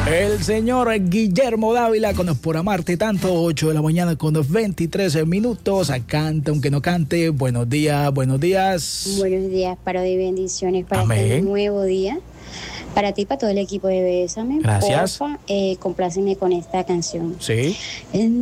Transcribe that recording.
El señor Guillermo Dávila con Por Amarte Tanto, 8 de la mañana con 23 minutos. Canta aunque no cante. Buenos días, buenos días. Buenos días, para hoy bendiciones para este nuevo día. Para ti, para todo el equipo de Bésame. Gracias. Porfa, compláceme con esta canción. Sí.